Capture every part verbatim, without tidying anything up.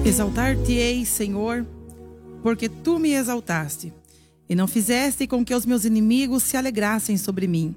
Exaltar-te-ei, Senhor, porque tu me exaltaste, e não fizeste com que os meus inimigos se alegrassem sobre mim.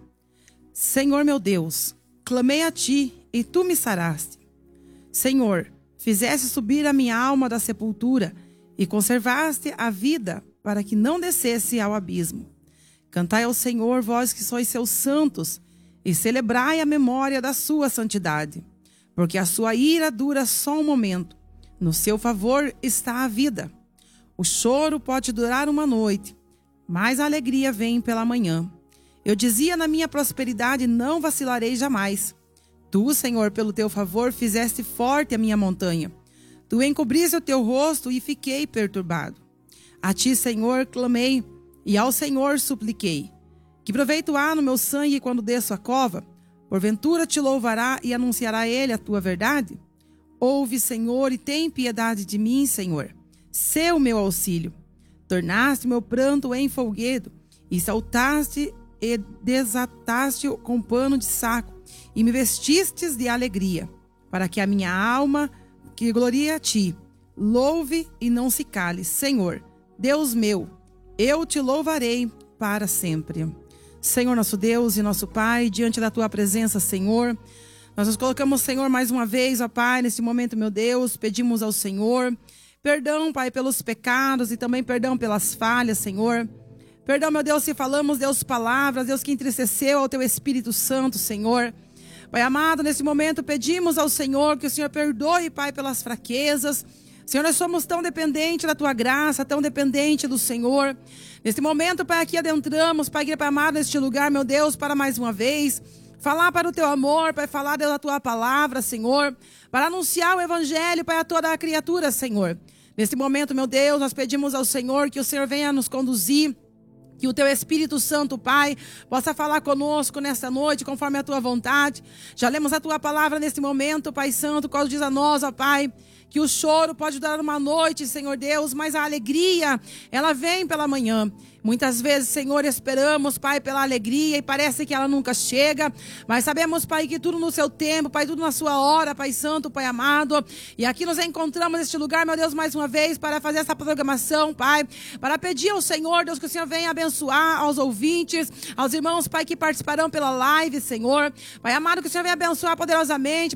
Senhor meu Deus, clamei a ti, e tu me saraste. Senhor, fizeste subir a minha alma da sepultura, e conservaste a vida para que não descesse ao abismo. Cantai ao Senhor, vós que sois seus santos, e celebrai a memória da sua santidade, porque a sua ira dura só um momento. No seu favor está a vida. O choro pode durar uma noite, mas a alegria vem pela manhã. Eu dizia na minha prosperidade, não vacilarei jamais. Tu, Senhor, pelo teu favor, fizeste forte a minha montanha. Tu encobriste o teu rosto e fiquei perturbado. A ti, Senhor, clamei, e ao Senhor supliquei. Que proveito há no meu sangue quando desço a cova? Porventura te louvará e anunciará ele a tua verdade? Ouve, Senhor, e tem piedade de mim, Senhor. Sê o meu auxílio. Tornaste meu pranto em folguedo, e saltaste e desataste com pano de saco, e me vestistes de alegria, para que a minha alma, que glorie a ti, louve e não se cale. Senhor, Deus meu, eu te louvarei para sempre. Senhor, nosso Deus e nosso Pai, diante da tua presença, Senhor, nós nos colocamos, Senhor, mais uma vez, ó Pai, nesse momento, meu Deus, pedimos ao Senhor perdão, Pai, pelos pecados e também perdão pelas falhas, Senhor. Perdão, meu Deus, se falamos, Deus, palavras, Deus, que entristeceu ao teu Espírito Santo, Senhor. Pai amado, nesse momento pedimos ao Senhor que o Senhor perdoe, Pai, pelas fraquezas. Senhor, nós somos tão dependentes da tua graça, tão dependentes do Senhor. Nesse momento, Pai, aqui adentramos, Pai, Pai amado, neste lugar, meu Deus, para mais uma vez falar para o teu amor, Pai, falar, Deus, a tua palavra, Senhor, para anunciar o evangelho, Pai, a toda a criatura, Senhor. Nesse momento, meu Deus, nós pedimos ao Senhor que o Senhor venha nos conduzir, que o teu Espírito Santo, Pai, possa falar conosco nesta noite, conforme a tua vontade. Já lemos a tua palavra nesse momento, Pai Santo, qual diz a nós, ó Pai, que o choro pode durar uma noite, Senhor Deus, mas a alegria, ela vem pela manhã. Muitas vezes, Senhor, esperamos, Pai, pela alegria e parece que ela nunca chega. Mas sabemos, Pai, que tudo no seu tempo, Pai, tudo na sua hora, Pai Santo, Pai amado. E aqui nos encontramos neste lugar, meu Deus, mais uma vez, para fazer essa programação, Pai. Para pedir ao Senhor, Deus, que o Senhor venha abençoar aos ouvintes, aos irmãos, Pai, que participarão pela live, Senhor. Pai amado, que o Senhor venha abençoar poderosamente,